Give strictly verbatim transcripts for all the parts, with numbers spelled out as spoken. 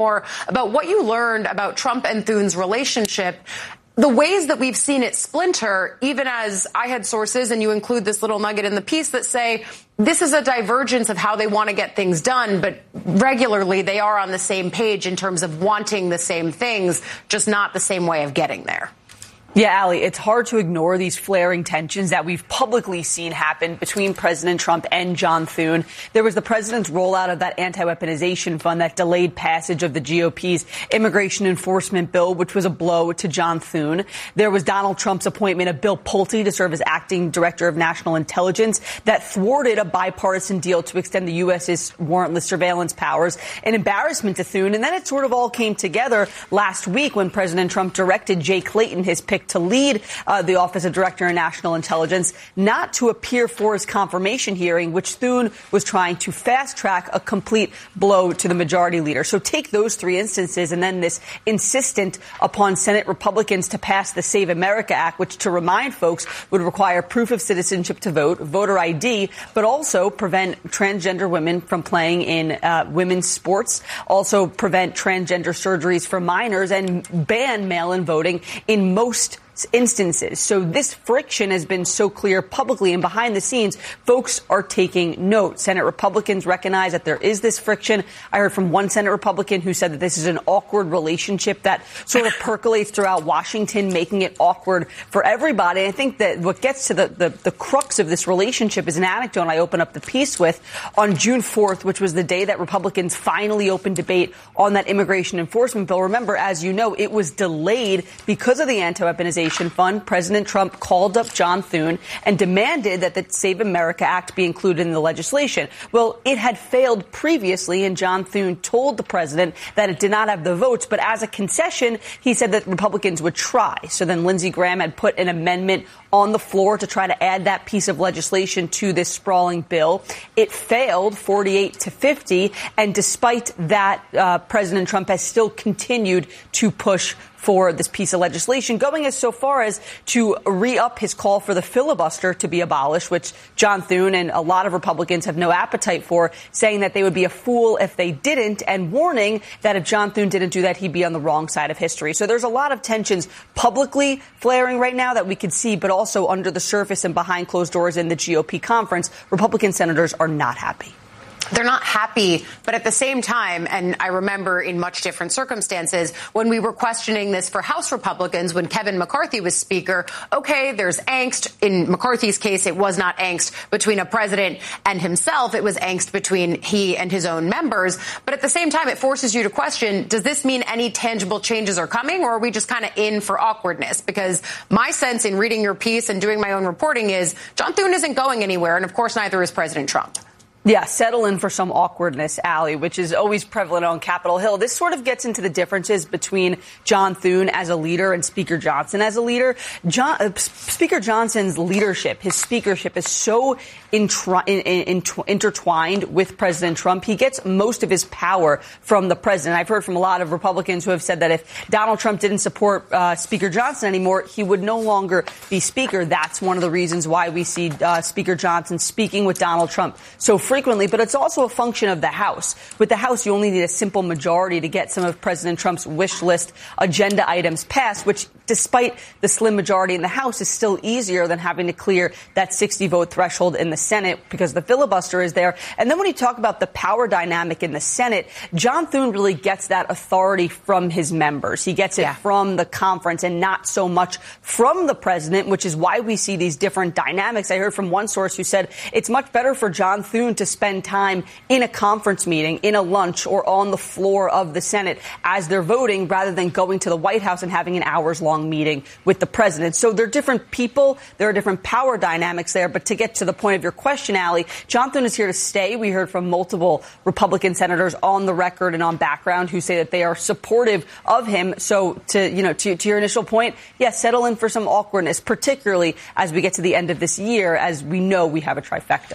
more about what you learned about Trump and Thune's relationship, the ways that we've seen it splinter, even as I had sources, and you include this little nugget in the piece, that say this is a divergence of how they want to get things done, but regularly they are on the same page in terms of wanting the same things, just not the same way of getting there. Yeah, Ali, it's hard to ignore these flaring tensions that we've publicly seen happen between President Trump and John Thune. There was the president's rollout of that anti-weaponization fund that delayed passage of the G O P's immigration enforcement bill, which was a blow to John Thune. There was Donald Trump's appointment of Bill Pulte to serve as acting director of national intelligence that thwarted a bipartisan deal to extend the U S's warrantless surveillance powers, an embarrassment to Thune. And then it sort of all came together last week when President Trump directed Jay Clayton, his pick to lead uh, the Office of Director of National Intelligence, not to appear for his confirmation hearing, which Thune was trying to fast track, a complete blow to the majority leader. So take those three instances and then this insistent upon Senate Republicans to pass the Save America Act, which, to remind folks, would require proof of citizenship to vote, voter I D, but also prevent transgender women from playing in uh, women's sports, also prevent transgender surgeries for minors, and ban mail-in voting in most instances. So this friction has been so clear publicly, and behind the scenes, folks are taking note. Senate Republicans recognize that there is this friction. I heard from one Senate Republican who said that this is an awkward relationship that sort of percolates throughout Washington, making it awkward for everybody. And I think that what gets to the, the, the crux of this relationship is an anecdote I open up the piece with. On June fourth, which was the day that Republicans finally opened debate on that immigration enforcement bill. Remember, as you know, it was delayed because of the anti-weaponization fund. President Trump called up John Thune and demanded that the Save America Act be included in the legislation. Well, it had failed previously, and John Thune told the president that it did not have the votes. But as a concession, he said that Republicans would try. So then Lindsey Graham had put an amendment on the floor to try to add that piece of legislation to this sprawling bill. It failed forty-eight to fifty. And despite that, uh, President Trump has still continued to push for this piece of legislation, going as so far as to re-up his call for the filibuster to be abolished, which John Thune and a lot of Republicans have no appetite for, saying that they would be a fool if they didn't, and warning that if John Thune didn't do that, he'd be on the wrong side of history. So there's a lot of tensions publicly flaring right now that we could see, but also under the surface and behind closed doors in the G O P conference, Republican senators are not happy. They're not happy, but at the same time, and I remember in much different circumstances, when we were questioning this for House Republicans, when Kevin McCarthy was Speaker, okay, there's angst. In McCarthy's case, it was not angst between a president and himself. It was angst between he and his own members. But at the same time, it forces you to question, does this mean any tangible changes are coming, or are we just kind of in for awkwardness? Because my sense in reading your piece and doing my own reporting is John Thune isn't going anywhere, and of course, neither is President Trump. Yeah, settle in for some awkwardness, Ali, which is always prevalent on Capitol Hill. This sort of gets into the differences between John Thune as a leader and Speaker Johnson as a leader. John, uh, Speaker Johnson's leadership, his speakership, is so intri- in, in, in, intertwined with President Trump. He gets most of his power from the president. I've heard from a lot of Republicans who have said that if Donald Trump didn't support uh, Speaker Johnson anymore, he would no longer be Speaker. That's one of the reasons why we see uh, Speaker Johnson speaking with Donald Trump so frequently, but it's also a function of the House. With the House, you only need a simple majority to get some of President Trump's wish list agenda items passed, which, despite the slim majority in the House, is still easier than having to clear that sixty vote threshold in the Senate because the filibuster is there. And then when you talk about the power dynamic in the Senate, John Thune really gets that authority from his members. He gets it yeah. from the conference and not so much from the president, which is why we see these different dynamics. I heard from one source who said it's much better for John Thune to spend time in a conference meeting, in a lunch, or on the floor of the Senate as they're voting rather than going to the White House and having an hours-long meeting with the president. So they're different people. There are different power dynamics there. But to get to the point of your question, Ali, John Thune is here to stay. We heard from multiple Republican senators on the record and on background who say that they are supportive of him. So to, you know, to, to your initial point, yes, settle in for some awkwardness, particularly as we get to the end of this year, as we know we have a trifecta.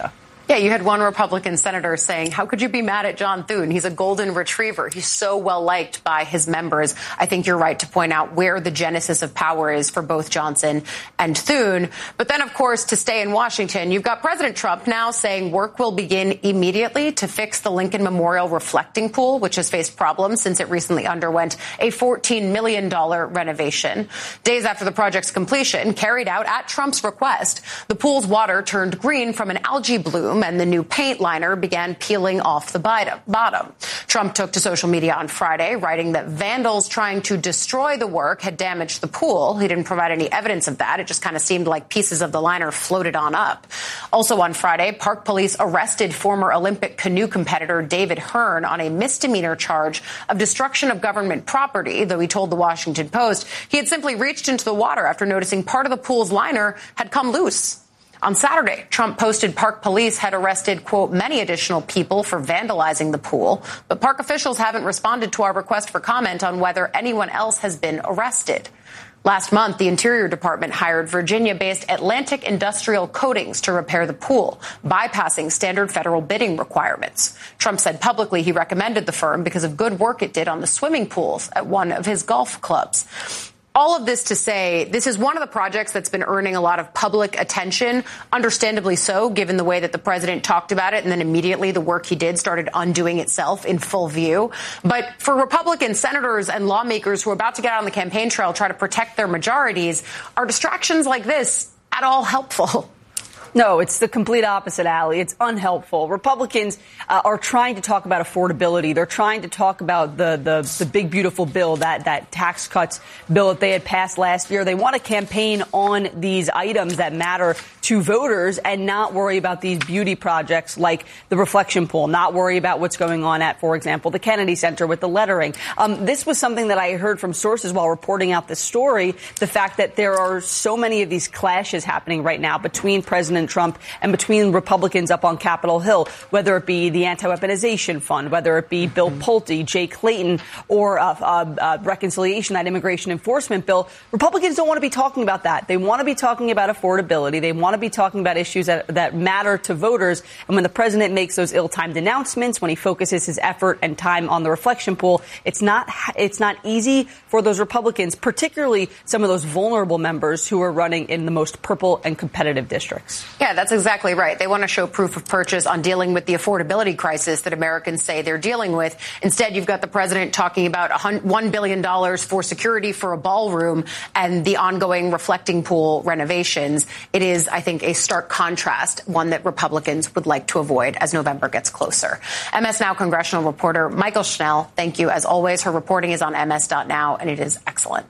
Yeah, you had one Republican senator saying, how could you be mad at John Thune? He's a golden retriever. He's so well liked by his members. I think you're right to point out where the genesis of power is for both Johnson and Thune. But then, of course, to stay in Washington, you've got President Trump now saying work will begin immediately to fix the Lincoln Memorial reflecting pool, which has faced problems since it recently underwent a fourteen million dollars renovation. Days after the project's completion, carried out at Trump's request, the pool's water turned green from an algae bloom, and the new paint liner began peeling off the bottom. Trump took to social media on Friday, writing that vandals trying to destroy the work had damaged the pool. He didn't provide any evidence of that. It just kind of seemed like pieces of the liner floated on up. Also on Friday, Park Police arrested former Olympic canoe competitor David Hearn on a misdemeanor charge of destruction of government property, though he told the Washington Post he had simply reached into the water after noticing part of the pool's liner had come loose. On Saturday, Trump posted Park Police had arrested, quote, many additional people for vandalizing the pool, but park officials haven't responded to our request for comment on whether anyone else has been arrested. Last month, the Interior Department hired Virginia-based Atlantic Industrial Coatings to repair the pool, bypassing standard federal bidding requirements. Trump said publicly he recommended the firm because of good work it did on the swimming pools at one of his golf clubs. All of this to say, this is one of the projects that's been earning a lot of public attention, understandably so, given the way that the president talked about it, and then immediately the work he did started undoing itself in full view. But for Republican senators and lawmakers who are about to get out on the campaign trail, try to protect their majorities, are distractions like this at all helpful? No, it's the complete opposite, Allie. It's unhelpful. Republicans uh, are trying to talk about affordability. They're trying to talk about the, the, the big, beautiful bill, that, that tax cuts bill that they had passed last year. They want to campaign on these items that matter to voters and not worry about these beauty projects like the reflection pool, not worry about what's going on at, for example, the Kennedy Center with the lettering. Um, this was something that I heard from sources while reporting out this story, the fact that there are so many of these clashes happening right now between President Trump and between Republicans up on Capitol Hill, whether it be the anti-weaponization fund, whether it be Bill Pulte, Jay Clayton, or uh, uh, uh, reconciliation, that immigration enforcement bill. Republicans don't want to be talking about that. They want to be talking about affordability. They want to be talking about issues that, that matter to voters. And when the president makes those ill-timed announcements, when he focuses his effort and time on the reflection pool, it's not it's not easy for those Republicans, particularly some of those vulnerable members who are running in the most purple and competitive districts. Yeah, that's exactly right. They want to show proof of purchase on dealing with the affordability crisis that Americans say they're dealing with. Instead, you've got the president talking about one billion dollars for security for a ballroom and the ongoing reflecting pool renovations. It is, I think, a stark contrast, one that Republicans would like to avoid as November gets closer. M S Now congressional reporter Michael Schnell, thank you. As always, her reporting is on M S dot now, and it is excellent.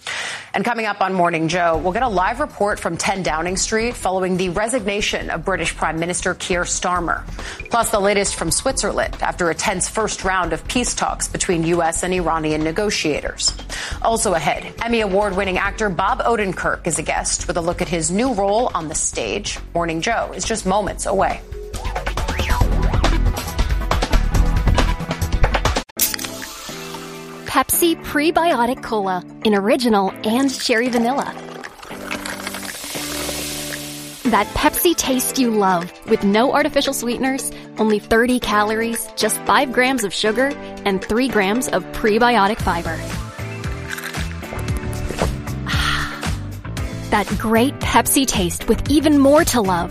And coming up on Morning Joe, we'll get a live report from ten Downing Street following the resignation of British Prime Minister Keir Starmer. Plus, the latest from Switzerland after a tense first round of peace talks between U S and Iranian negotiators. Also ahead, Emmy Award-winning actor Bob Odenkirk is a guest with a look at his new role on the stage. Morning Joe is just moments away. Pepsi Prebiotic Cola in original and cherry vanilla. That Pepsi taste you love with no artificial sweeteners, only thirty calories, just five grams of sugar, and three grams of prebiotic fiber. That great Pepsi taste with even more to love.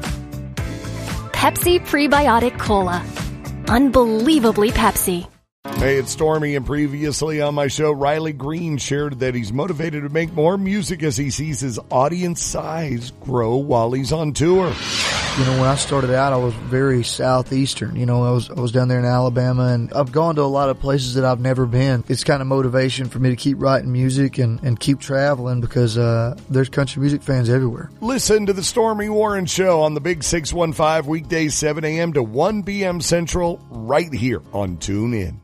Pepsi Prebiotic Cola. Unbelievably Pepsi. Hey, it's Stormy, and previously on my show, Riley Green shared that he's motivated to make more music as he sees his audience size grow while he's on tour. You know, when I started out, I was very southeastern. You know, I was I was down there in Alabama, and I've gone to a lot of places that I've never been. It's kind of motivation for me to keep writing music and, and keep traveling because uh, there's country music fans everywhere. Listen to the Stormy Warren Show on the Big six one five, weekdays seven a.m. to one p.m. Central, right here on TuneIn.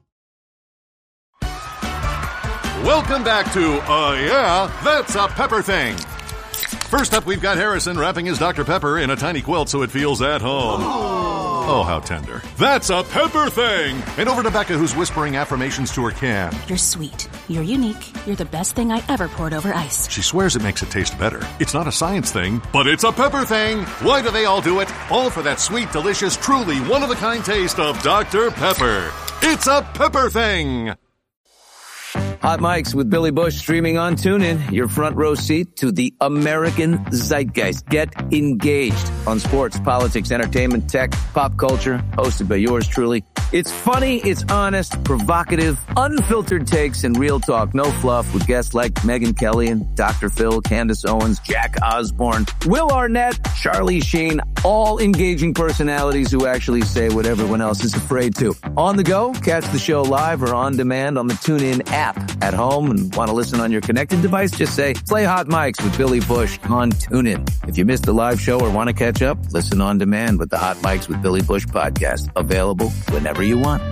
Welcome back to Uh Yeah, That's a Pepper Thing. First up, we've got Harrison wrapping his Doctor Pepper in a tiny quilt so it feels at home. Oh, how tender. That's a Pepper thing. And over to Becca, who's whispering affirmations to her can. You're sweet. You're unique. You're the best thing I ever poured over ice. She swears it makes it taste better. It's not a science thing, but it's a Pepper thing. Why do they all do it? All for that sweet, delicious, truly one-of-a-kind taste of Doctor Pepper. It's a Pepper thing. Hot Mics with Billy Bush streaming on TuneIn. Your front row seat to the American zeitgeist. Get engaged on sports, politics, entertainment, tech, pop culture. Hosted by yours truly. It's funny, it's honest, provocative, unfiltered takes, and real talk. No fluff with guests like Megyn Kelly and Doctor Phil, Candace Owens, Jack Osborne, Will Arnett, Charlie Sheen. All engaging personalities who actually say what everyone else is afraid to. On the go, catch the show live or on demand on the TuneIn app. At home and want to listen on your connected device, just say, play Hot Mics with Billy Bush on TuneIn. If you missed the live show or want to catch up, listen on demand with the Hot Mics with Billy Bush podcast. Available whenever you want.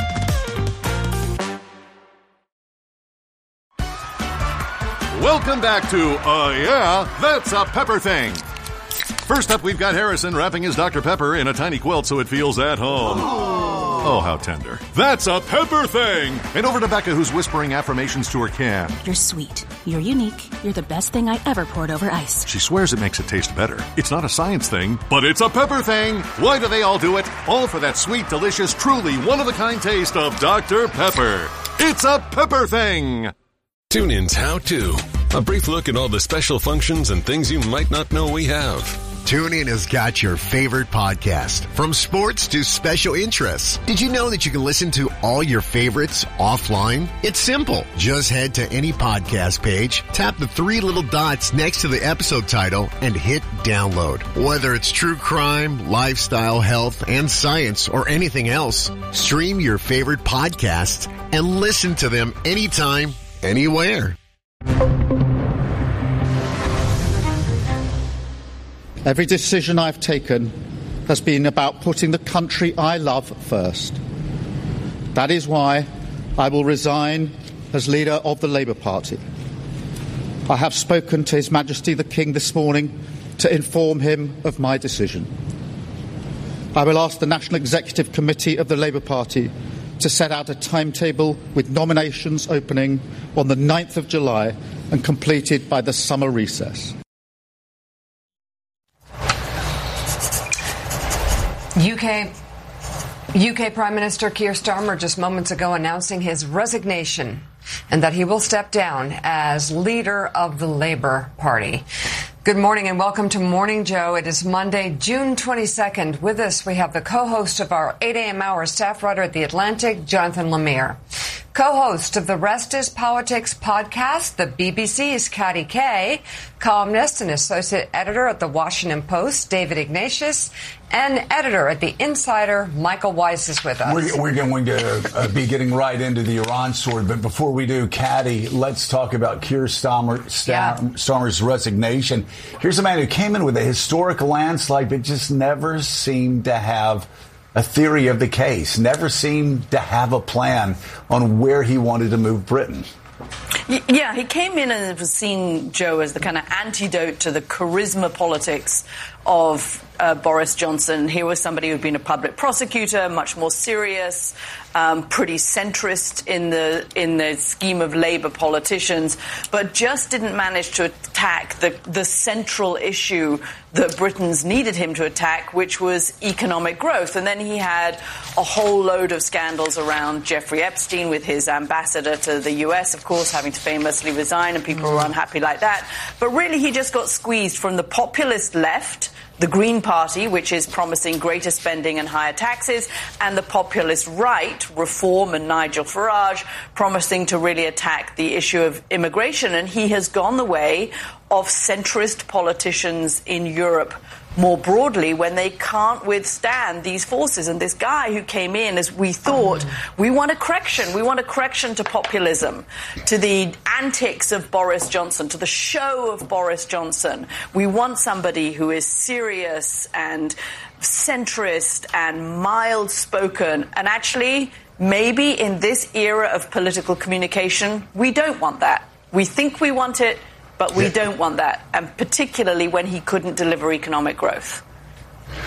Welcome back to Uh Yeah, That's a Pepper Thing. First up, we've got Harrison wrapping his Doctor Pepper in a tiny quilt so it feels at home. Oh, how tender. That's a Pepper thing. And over to Becca, who's whispering affirmations to her can. You're sweet. You're unique. You're the best thing I ever poured over ice. She swears it makes it taste better. It's not a science thing, but it's a Pepper thing. Why do they all do it? All for that sweet, delicious, truly one-of-a-kind taste of Doctor Pepper. It's a Pepper thing. TuneIn's How To. A brief look at all the special functions and things you might not know we have. TuneIn has got your favorite podcast, from sports to special interests. Did you know that you can listen to all your favorites offline? It's simple. Just head to any podcast page, tap the three little dots next to the episode title, and hit download. Whether it's true crime, lifestyle, health, and science, or anything else, stream your favorite podcasts and listen to them anytime, anywhere. Every decision I've taken has been about putting the country I love first. That is why I will resign as leader of the Labour Party. I have spoken to His Majesty the King this morning to inform him of my decision. I will ask the National Executive Committee of the Labour Party to set out a timetable with nominations opening on the ninth of July and completed by the summer recess. U K U K Prime Minister Keir Starmer just moments ago announcing his resignation and that he will step down as leader of the Labour Party. Good morning and welcome to Morning Joe. It is Monday, June twenty-second. With us, we have the co-host of our eight a.m. hour, staff writer at The Atlantic, Jonathan Lemire. Co-host of the Rest is Politics podcast, the B B C's Katty Kay, columnist and associate editor at The Washington Post, David Ignatius, and editor at The Insider, Michael Weiss is with us. We're, we're going to uh, be getting right into the Iran story, but before we do, Katty, let's talk about Keir Starmer, Star, yeah. Starmer's resignation. Here's a man who came in with a historic landslide, but just never seemed to have a theory of the case, never seemed to have a plan on where he wanted to move Britain. Yeah, he came in and was seen, Joe, as the kind of antidote to the charisma politics of uh, Boris Johnson. He was somebody who'd been a public prosecutor, much more serious, um, pretty centrist in the in the scheme of Labour politicians, but just didn't manage to attack the, the central issue that Britons needed him to attack, which was economic growth. And then he had a whole load of scandals around Jeffrey Epstein with his ambassador to the U S, of course, having to famously resign, and people were unhappy like that. But really, he just got squeezed from the populist left, the Green Party, which is promising greater spending and higher taxes, and the populist right, Reform and Nigel Farage, promising to really attack the issue of immigration. And he has gone the way of centrist politicians in Europe more broadly when they can't withstand these forces. And this guy who came in, as we thought, we want a correction. We want a correction to populism, to the antics of Boris Johnson, to the show of Boris Johnson. We want somebody who is serious and centrist and mild-spoken. And actually, maybe in this era of political communication, we don't want that. We think we want it, but we don't want that, and particularly when he couldn't deliver economic growth.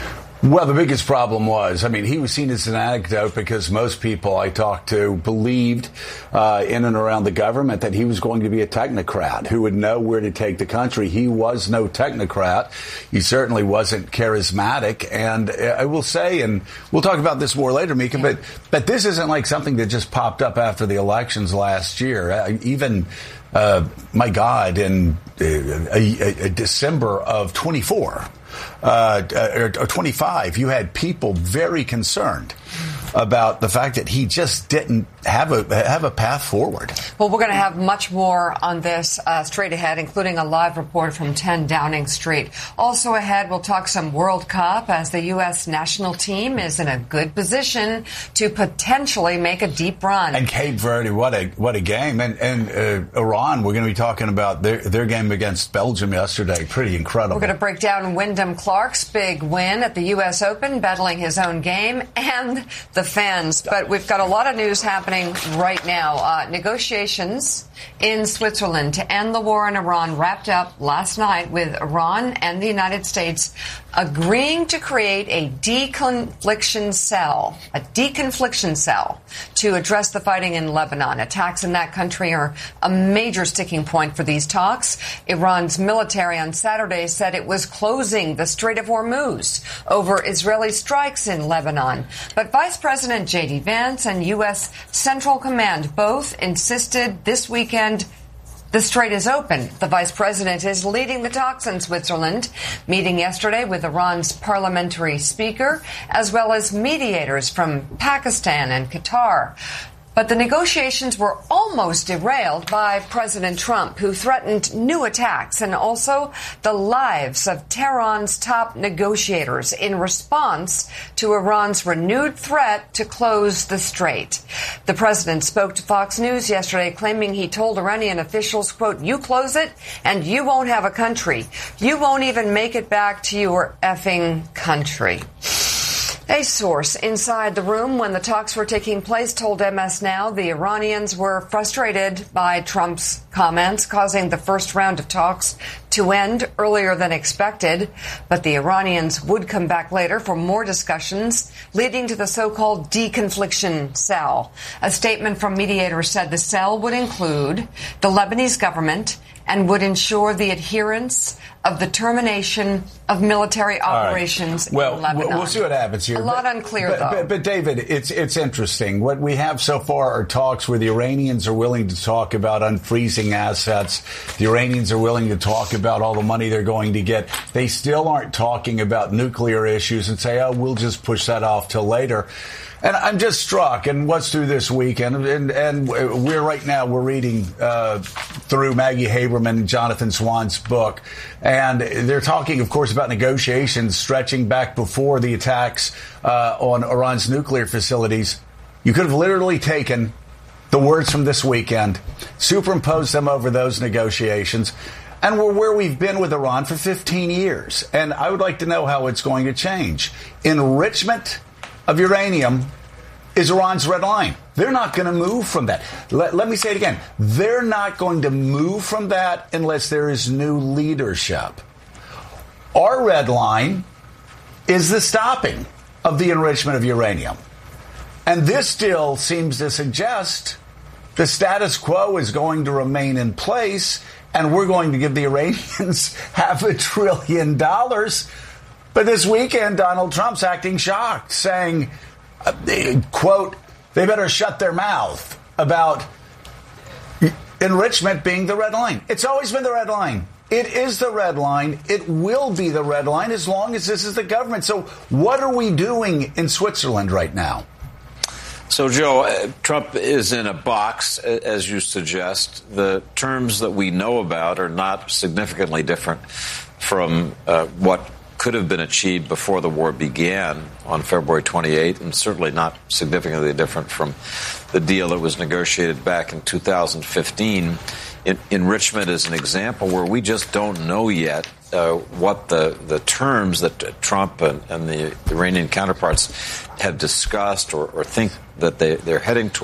Well, the biggest problem was, I mean, he was seen as an anecdote because most people I talked to believed uh, in and around the government that he was going to be a technocrat who would know where to take the country. He was no technocrat. He certainly wasn't charismatic. And I will say, and we'll talk about this more later, Mika, but, but this isn't like something that just popped up after the elections last year. Uh, even Uh, my God, in uh, a, a December of twenty-four, uh, or, or twenty-five, you had people very concerned about the fact that he just didn't have a have a path forward. Well, we're going to have much more on this uh, straight ahead, including a live report from ten Downing Street. Also ahead, we'll talk some World Cup as the U S national team is in a good position to potentially make a deep run. And Cape Verde, what a what a game. And, and uh, Iran, we're going to be talking about their, their game against Belgium yesterday. Pretty incredible. We're going to break down Wyndham Clark's big win at the U S Open, battling his own game, and the fans. But we've got a lot of news happening right now. Uh, negotiations in Switzerland to end the war in Iran wrapped up last night with Iran and the United States agreeing to create a deconfliction cell, a deconfliction cell to address the fighting in Lebanon. Attacks in that country are a major sticking point for these talks. Iran's military on Saturday said it was closing the Strait of Hormuz over Israeli strikes in Lebanon. But Vice President J D Vance and U S Central Command both insisted this weekend the strait is open. The vice president is leading the talks in Switzerland, meeting yesterday with Iran's parliamentary speaker, as well as mediators from Pakistan and Qatar. But the negotiations were almost derailed by President Trump, who threatened new attacks and also the lives of Tehran's top negotiators in response to Iran's renewed threat to close the strait. The president spoke to Fox News yesterday, claiming he told Iranian officials, quote, "You close it and you won't have a country. You won't even make it back to your effing country." A source inside the room when the talks were taking place told M S Now the Iranians were frustrated by Trump's comments, causing the first round of talks to end earlier than expected. But the Iranians would come back later for more discussions, leading to the so-called deconfliction cell. A statement from mediators said the cell would include the Lebanese government and would ensure the adherence of the termination of military operations right. well, in Lebanon. We'll see what happens here. A lot but, unclear, but, though. But, but, David, it's it's interesting. What we have so far are talks where the Iranians are willing to talk about unfreezing assets. The Iranians are willing to talk about all the money they're going to get. They still aren't talking about nuclear issues and say, oh, we'll just push that off till later. And I'm just struck, and what's through this weekend, and, and we're right now, we're reading uh, through Maggie Haberman and Jonathan Swan's book, and they're talking, of course, about negotiations stretching back before the attacks uh, on Iran's nuclear facilities. You could have literally taken the words from this weekend, superimposed them over those negotiations, and we're where we've been with Iran for fifteen years. And I would like to know how it's going to change. Enrichment of uranium is Iran's red line. They're not going to move from that. Let, let me say it again. They're not going to move from that unless there is new leadership. Our red line is the stopping of the enrichment of uranium. And this still seems to suggest the status quo is going to remain in place, and we're going to give the Iranians half a trillion dollars. But this weekend, Donald Trump's acting shocked, saying, uh, quote, they better shut their mouth about enrichment being the red line. It's always been the red line. It is the red line. It will be the red line as long as this is the government. So what are we doing in Switzerland right now? So, Joe, uh, Trump is in a box, as you suggest. The terms that we know about are not significantly different from uh, what could have been achieved before the war began on February twenty-eighth, and certainly not significantly different from the deal that was negotiated back in two thousand fifteen. En- enrichment is an example where we just don't know yet uh, what the, the terms that Trump and, and the Iranian counterparts have discussed or, or think that they, they're heading toward.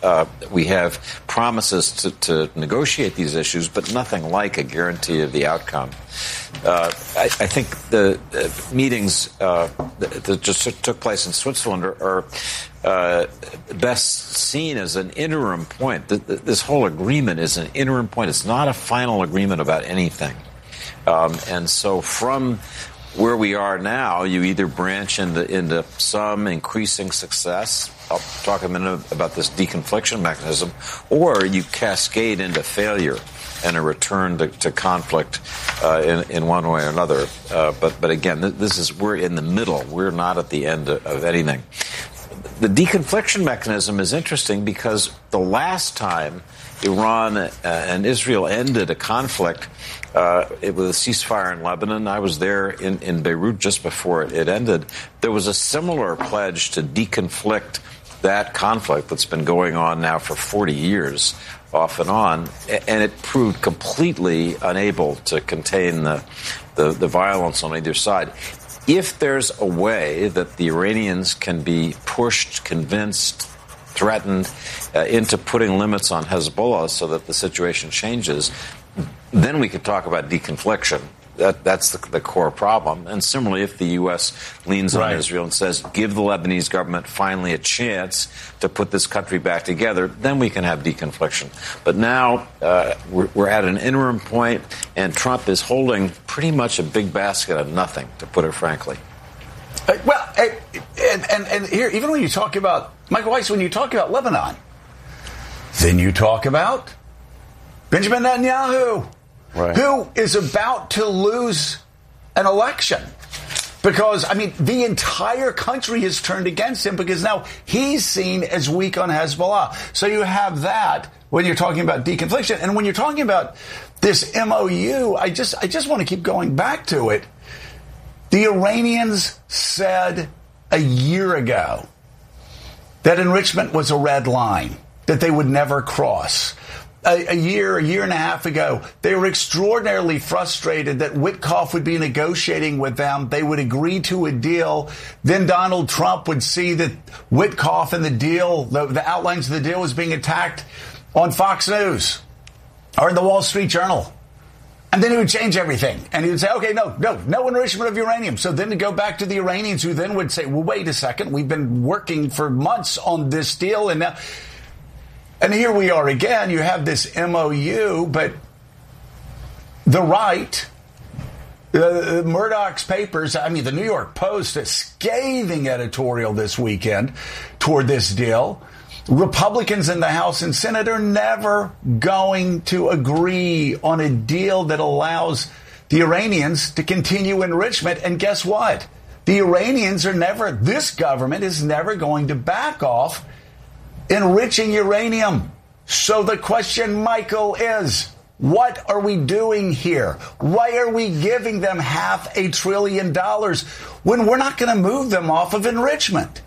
uh, we have promises to, to negotiate these issues, but nothing like a guarantee of the outcome. Uh, I, I think the uh, meetings uh, that, that just took place in Switzerland are, are uh, best seen as an interim point. The, the, this whole agreement is an interim point. It's not a final agreement about anything. Um, and so from where we are now, you either branch into, into some increasing success. I'll talk a minute about this deconfliction mechanism, or you cascade into failure and a return to, to conflict uh, in, in one way or another. Uh, but, but again, this is we're in the middle. We're not at the end of, of anything. The deconfliction mechanism is interesting because the last time Iran uh, and Israel ended a conflict uh, it was a ceasefire in Lebanon. I was there in, in Beirut just before it, it ended. There was a similar pledge to deconflict that conflict that's been going on now for forty years, off and on, and it proved completely unable to contain the, the, the violence on either side. If there's a way that the Iranians can be pushed, convinced, threatened uh, into putting limits on Hezbollah so that the situation changes, then we could talk about deconfliction. That, that's the, the core problem. And similarly, if the U S leans right. on Israel and says, give the Lebanese government finally a chance to put this country back together, then we can have deconfliction. But now uh, we're, we're at an interim point, and Trump is holding pretty much a big basket of nothing, to put it frankly. Uh, well, uh, and, and, and here, even when you talk about, Michael Weiss, when you talk about Lebanon, then you talk about Benjamin Netanyahu. Right. Who is about to lose an election. Because, I mean, the entire country has turned against him because now he's seen as weak on Hezbollah. So you have that when you're talking about deconfliction. And when you're talking about this M O U, I just, I just want to keep going back to it. The Iranians said a year ago that enrichment was a red line, that they would never cross. A, a year, a year and a half ago, they were extraordinarily frustrated that Witkoff would be negotiating with them. They would agree to a deal. Then Donald Trump would see that Witkoff and the deal, the, the outlines of the deal was being attacked on Fox News or in the Wall Street Journal. And then he would change everything. And he would say, okay, no, no, no enrichment of uranium. So then to go back to the Iranians, who then would say, well, wait a second. We've been working for months on this deal. And now... And here we are again. You have this M O U, but the right, uh, Murdoch's papers, I mean, the New York Post, a scathing editorial this weekend toward this deal. Republicans in the House and Senate are never going to agree on a deal that allows the Iranians to continue enrichment. And guess what? The Iranians are never, this government is never going to back off enriching uranium. So the question, Michael, is what are we doing here? Why are we giving them half a trillion dollars when we're not going to move them off of enrichment?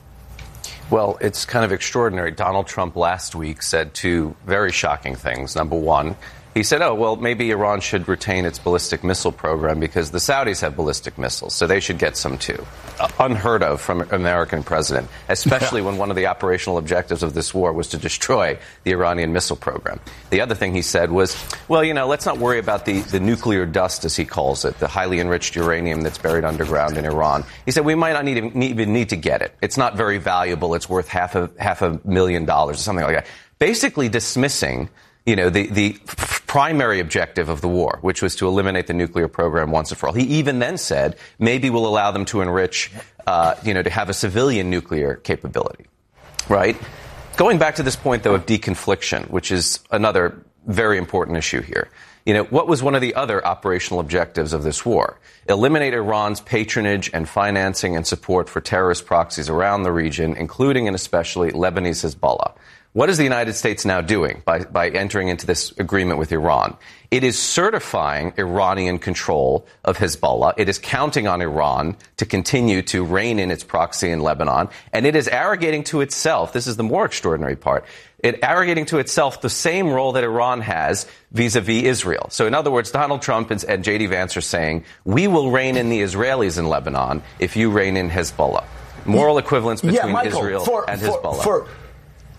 Well, it's kind of extraordinary. Donald Trump last week said two very shocking things. Number one, he said, oh, well, maybe Iran should retain its ballistic missile program because the Saudis have ballistic missiles, so they should get some too. Uh, unheard of from an American president, especially when one of the operational objectives of this war was to destroy the Iranian missile program. The other thing he said was, well, you know, let's not worry about the, the nuclear dust, as he calls it, the highly enriched uranium that's buried underground in Iran. He said we might not need, even need to get it. It's not very valuable. It's worth half a, half a million dollars or something like that. Basically dismissing You know, the, the primary objective of the war, which was to eliminate the nuclear program once and for all. He even then said, maybe we'll allow them to enrich, uh, you know, to have a civilian nuclear capability, right? Going back to this point, though, of deconfliction, which is another very important issue here. You know, what was one of the other operational objectives of this war? Eliminate Iran's patronage and financing and support for terrorist proxies around the region, including and especially Lebanese Hezbollah. What is the United States now doing by, by entering into this agreement with Iran? It is certifying Iranian control of Hezbollah. It is counting on Iran to continue to rein in its proxy in Lebanon. And it is arrogating to itself, this is the more extraordinary part, it arrogating to itself the same role that Iran has vis-a-vis Israel. So in other words, Donald Trump and, and J D Vance are saying, we will rein in the Israelis in Lebanon if you rein in Hezbollah. Moral equivalence between yeah, Michael, Israel for, and for, Hezbollah. For,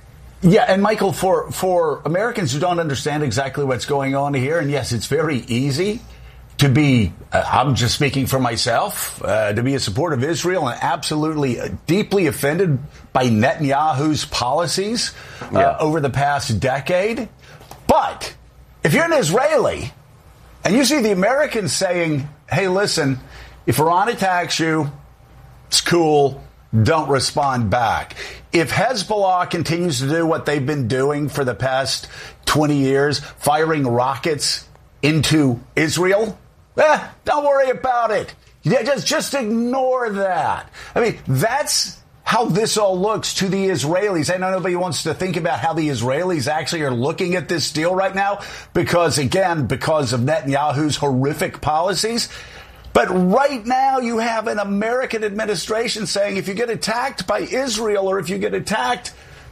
Yeah, and Michael, for, for Americans who don't understand exactly what's going on here, and yes, it's very easy to be, uh, I'm just speaking for myself, uh, to be a supporter of Israel and absolutely uh, deeply offended by Netanyahu's policies uh, yeah. over the past decade. But if you're an Israeli and you see the Americans saying, hey, listen, if Iran attacks you, it's cool, don't respond back. If Hezbollah continues to do what they've been doing for the past twenty years, firing rockets into Israel, eh, don't worry about it. Yeah, just, just ignore that. I mean, that's how this all looks to the Israelis. I know nobody wants to think about how the Israelis actually are looking at this deal right now because, again, because of Netanyahu's horrific policies. But right now you have an American administration saying if you get attacked by Israel or if you get attacked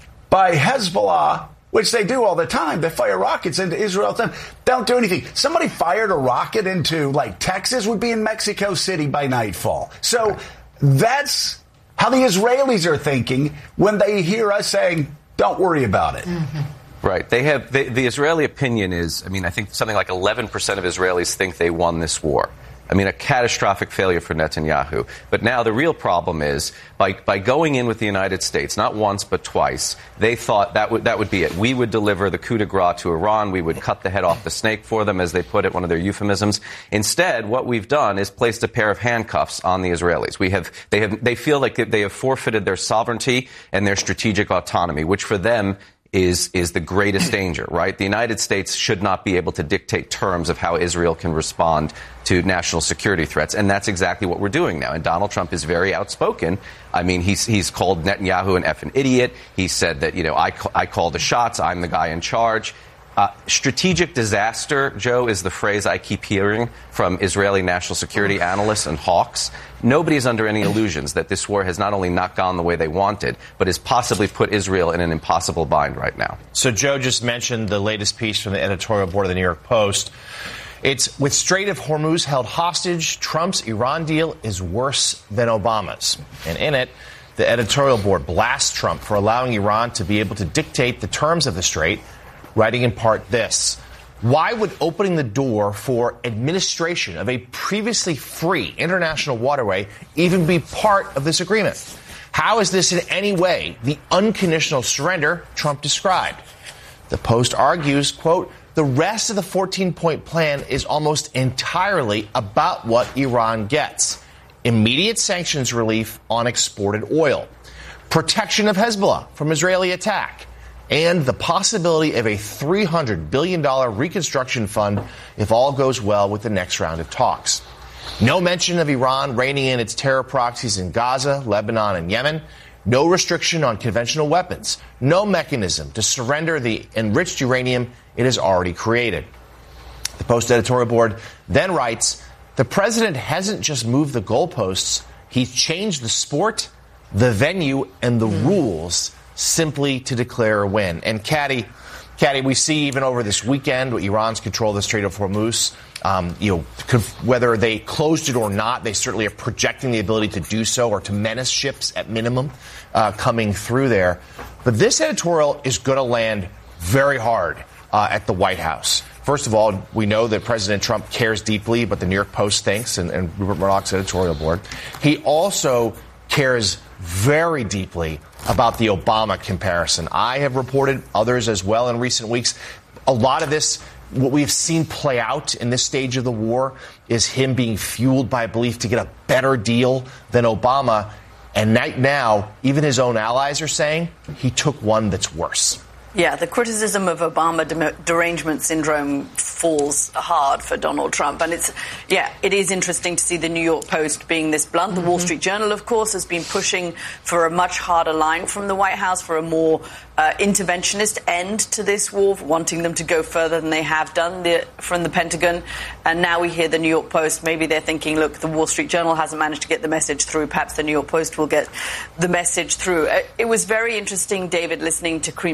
by Hezbollah, which they do all the time, they fire rockets into Israel all the time, don't do anything. Somebody fired a rocket into, like, Texas, would be in Mexico City by nightfall. So that's how the Israelis are thinking when they hear us saying, don't worry about it. Mm-hmm. Right. They have they, the Israeli opinion is, I mean, I think something like eleven percent of Israelis think they won this war. I mean, a catastrophic failure for Netanyahu. But now the real problem is, by by going in with the United States, not once but twice, they thought that would that would be it. We would deliver the coup de grace to Iran. We would cut the head off the snake for them, as they put it, one of their euphemisms. Instead, what we've done is placed a pair of handcuffs on the Israelis. We have they have they feel like they have forfeited their sovereignty and their strategic autonomy, which for them is is the greatest danger, right? The United States should not be able to dictate terms of how Israel can respond to national security threats. And that's exactly what we're doing now. And Donald Trump is very outspoken. I mean, he's he's called Netanyahu an effing idiot. He said that, you know, I, I call the shots. I'm the guy in charge. Uh, strategic disaster, Joe, is the phrase I keep hearing from Israeli national security analysts and hawks. Nobody is under any illusions that this war has not only not gone the way they wanted, but has possibly put Israel in an impossible bind right now. So Joe just mentioned the latest piece from the editorial board of the New York Post. It's with Strait of Hormuz held hostage, Trump's Iran deal is worse than Obama's. And in it, the editorial board blasts Trump for allowing Iran to be able to dictate the terms of the strait, writing in part this: why would opening the door for administration of a previously free international waterway even be part of this agreement? How is this in any way the unconditional surrender Trump described? The Post argues, quote, the rest of the fourteen-point plan is almost entirely about what Iran gets. Immediate sanctions relief on exported oil, protection of Hezbollah from Israeli attack, and the possibility of a three hundred billion dollars reconstruction fund if all goes well with the next round of talks. No mention of Iran reining in its terror proxies in Gaza, Lebanon, and Yemen. No restriction on conventional weapons. No mechanism to surrender the enriched uranium it has already created. The Post editorial board then writes, the president hasn't just moved the goalposts, he's changed the sport, the venue, and the mm. rules simply to declare a win. And, Caddy, Caddy, we see even over this weekend, Iran's control of the Strait of Hormuz, um, you know, whether they closed it or not, they certainly are projecting the ability to do so or to menace ships at minimum uh, coming through there. But this editorial is going to land very hard uh, at the White House. First of all, we know that President Trump cares deeply, but the New York Post thinks, and, and Rupert Murdoch's editorial board. He also cares very deeply about the Obama comparison. I have reported, others as well in recent weeks, a lot of this, what we've seen play out in this stage of the war, is him being fueled by a belief to get a better deal than Obama. And right now, even his own allies are saying he took one that's worse. Yeah, the criticism of Obama derangement syndrome falls hard for Donald Trump. And it's, yeah, it is interesting to see the New York Post being this blunt. Mm-hmm. The Wall Street Journal, of course, has been pushing for a much harder line from the White House, for a more uh, interventionist end to this war, wanting them to go further than they have done the, from the Pentagon. And now we hear the New York Post. Maybe they're thinking, look, the Wall Street Journal hasn't managed to get the message through. Perhaps the New York Post will get the message through. It was very interesting, David, listening to Kareem Sajapur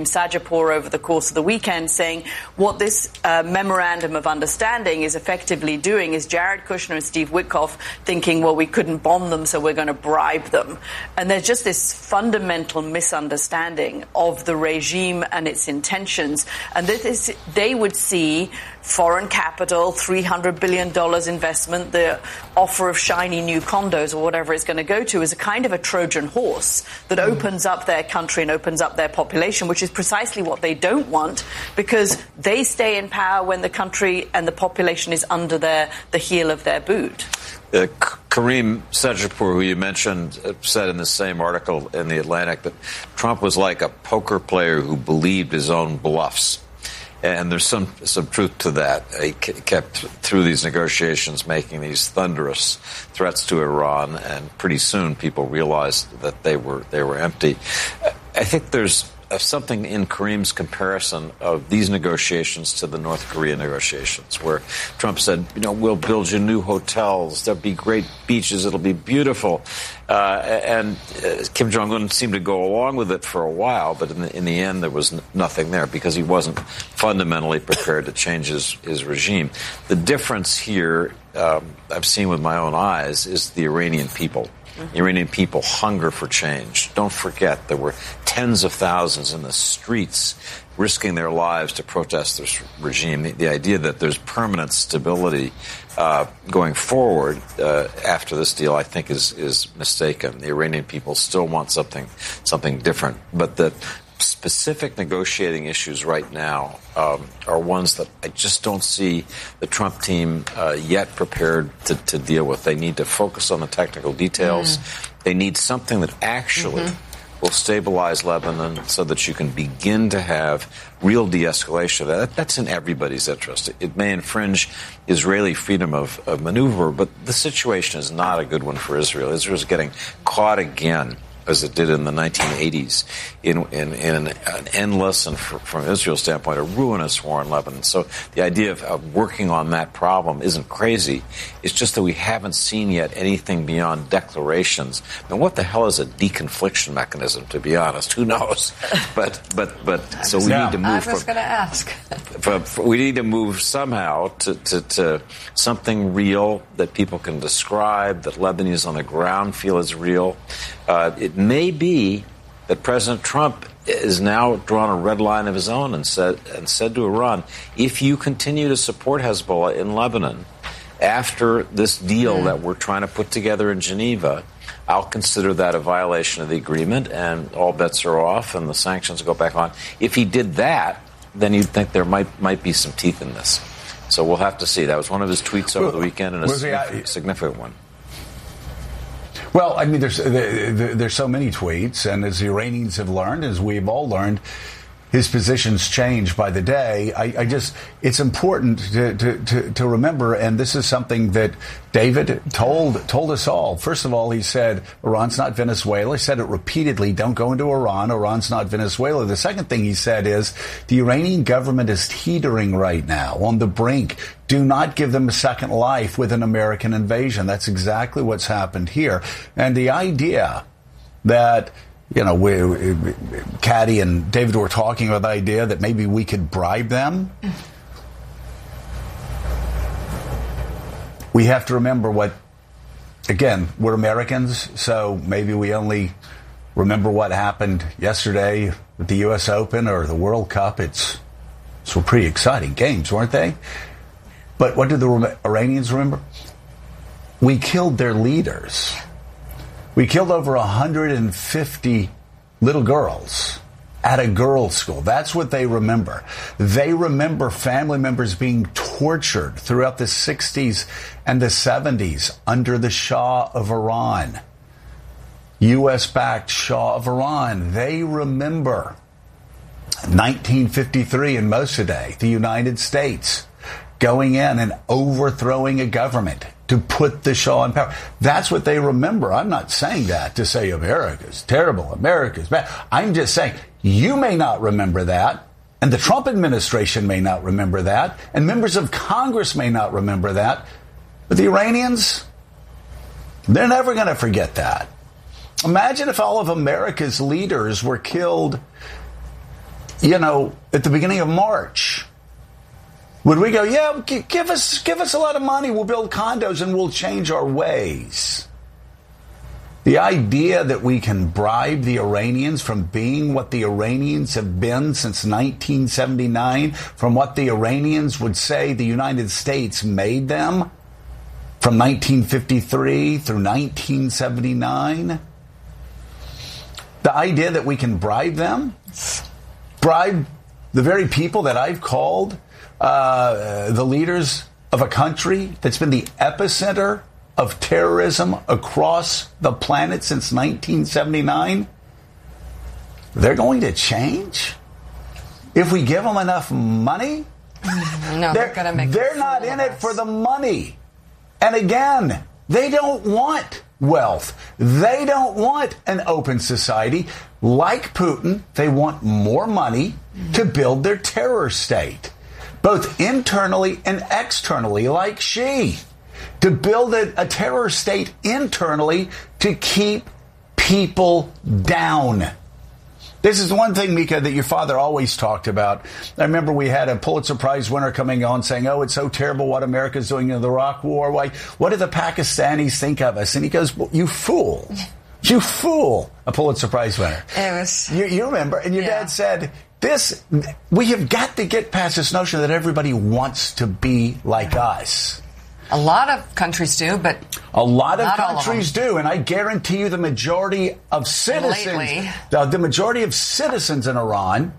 Singapore over the course of the weekend, saying what this uh, memorandum of understanding is effectively doing is Jared Kushner and Steve Witkoff thinking, well, we couldn't bomb them, so we're going to bribe them. And there's just this fundamental misunderstanding of the regime and its intentions. And this is, they would see foreign capital, three hundred billion dollars investment, the offer of shiny new condos or whatever it's going to go to, is a kind of a Trojan horse that mm. opens up their country and opens up their population, which is precisely what they don't want, because they stay in power when the country and the population is under their, the heel of their boot. Uh, Kareem Sejapur, who you mentioned, uh, said in the same article in The Atlantic that Trump was like a poker player who believed his own bluffs. And there's some some truth to that. He kept through these negotiations making these thunderous threats to Iran, and pretty soon people realized that they were they were empty. I think there's something in Kareem's comparison of these negotiations to the North Korea negotiations, where Trump said, you know, we'll build you new hotels, there'll be great beaches, it'll be beautiful. Uh, and uh, Kim Jong-un seemed to go along with it for a while, but in the, in the end there was n- nothing there because he wasn't fundamentally prepared to change his, his regime. The difference here, um, I've seen with my own eyes, is the Iranian people. The Iranian people hunger for change. Don't forget, there were tens of thousands in the streets risking their lives to protest this regime. The, the idea that there's permanent stability uh, going forward uh, after this deal, I think, is is mistaken. The Iranian people still want something something different. But the specific negotiating issues right now um, are ones that I just don't see the Trump team uh, yet prepared to, to deal with. They need to focus on the technical details. Mm. They need something that actually mm-hmm. will stabilize Lebanon so that you can begin to have real de-escalation. That, that's in everybody's interest. It, it may infringe Israeli freedom of, of maneuver, but the situation is not a good one for Israel. Israel is getting caught again, as it did in the nineteen eighties, in, in, in an endless and, for, from Israel's standpoint, a ruinous war in Lebanon. So the idea of, of working on that problem isn't crazy. It's just that we haven't seen yet anything beyond declarations. Now, what the hell is a deconfliction mechanism, to be honest? Who knows? But but but so we yeah. need to move. I was going to ask. From, from, we need to move somehow to, to, to something real that people can describe, that Lebanese on the ground feel is real. Uh, it may be that President Trump has now drawn a red line of his own and said and said to Iran, if you continue to support Hezbollah in Lebanon after this deal mm. that we're trying to put together in Geneva, I'll consider that a violation of the agreement and all bets are off and the sanctions go back on. If he did that, then you'd think there might might be some teeth in this. So we'll have to see. That was one of his tweets over well, the weekend and a significant, significant one. Well, I mean, there's there's so many tweets, and as the Iranians have learned, as we've all learned, his positions change by the day. I, I just, it's important to, to, to, to remember, and this is something that David told told us all. First of all, he said, Iran's not Venezuela. He said it repeatedly, don't go into Iran. Iran's not Venezuela. The second thing he said is, the Iranian government is teetering right now, on the brink. Do not give them a second life with an American invasion. That's exactly what's happened here. And the idea that, you know, we, we, Caddy and David were talking about the idea that maybe we could bribe them. We have to remember what, again, we're Americans, so maybe we only remember what happened yesterday with the U S Open or the World Cup. It's some pretty exciting games, weren't they? But what did the Iranians remember? We killed their leaders. We killed over one hundred fifty little girls at a girls' school. That's what they remember. They remember family members being tortured throughout the sixties and the seventies under the Shah of Iran. U S-backed Shah of Iran. They remember nineteen fifty-three in Mossadegh, the United States, going in and overthrowing a government to put the Shah in power. That's what they remember. I'm not saying that to say America's terrible, America's bad. I'm just saying you may not remember that, and the Trump administration may not remember that, and members of Congress may not remember that, but the Iranians, they're never going to forget that. Imagine if all of America's leaders were killed you know, at the beginning of March, would we go, yeah, g- give us give us a lot of money, we'll build condos and we'll change our ways? The idea that we can bribe the Iranians from being what the Iranians have been since nineteen seventy-nine, from what the Iranians would say the United States made them from nineteen fifty-three through nineteen seventy-nine. The idea that we can bribe them, bribe the very people that I've called uh, the leaders of a country that's been the epicenter of terrorism across the planet since nineteen seventy-nine, they're going to change? If we give them enough money? No, they're, they're going to make They're not in it for the money. And again, they don't want wealth. They don't want an open society. Like Putin, they want more money to build their terror state, both internally and externally, like Xi. To build a, a terror state internally to keep people down. This is one thing, Mika, that your father always talked about. I remember we had a Pulitzer Prize winner coming on saying, oh, it's so terrible what America's doing in the Iraq War. Why, what do the Pakistanis think of us? And he goes, well, you fool. You fool. A Pulitzer Prize winner. It was. You, you remember. And your yeah. dad said, this, we have got to get past this notion that everybody wants to be like us. A lot of countries do, but a lot of not countries all of do, and I guarantee you the majority of citizens, Lately. the, the majority of citizens in Iran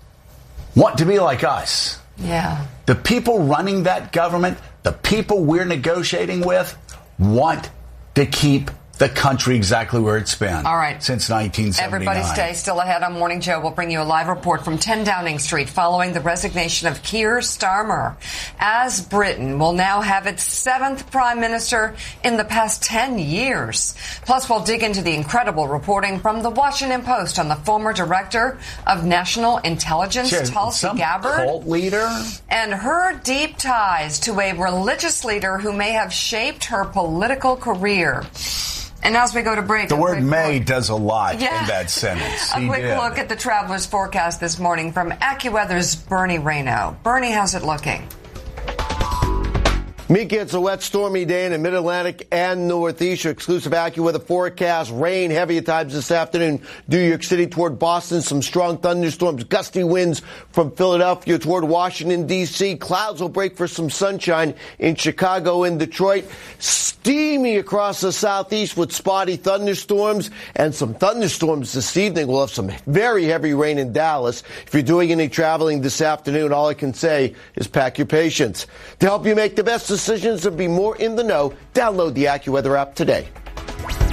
want to be like us. Yeah. The people running that government, the people we're negotiating with, want to keep the country exactly where it's been. All right. Since nineteen seventy-nine. Everybody stay still ahead on Morning Joe. We'll bring you a live report from ten Downing Street following the resignation of Keir Starmer, as Britain will now have its seventh prime minister in the past ten years. Plus, we'll dig into the incredible reporting from the Washington Post on the former director of national intelligence, Sure, Tulsi some Gabbard, cult leader, and her deep ties to a religious leader who may have shaped her political career. And as we go to break, the word "may" look. does a lot yeah. in that sentence. A He quick did. look at the traveler's forecast this morning from AccuWeather's Bernie Rayno. Bernie, how's it looking? Mika, it's a wet, stormy day in the Mid-Atlantic and Northeast. Your exclusive AccuWeather forecast. Rain, heavy at times this afternoon. New York City toward Boston. Some strong thunderstorms, gusty winds from Philadelphia toward Washington, D C Clouds will break for some sunshine in Chicago and Detroit. Steamy across the southeast with spotty thunderstorms and some thunderstorms this evening. We'll have some very heavy rain in Dallas. If you're doing any traveling this afternoon, all I can say is pack your patience. To help you make the best decisions and be more in the know, download the AccuWeather app today.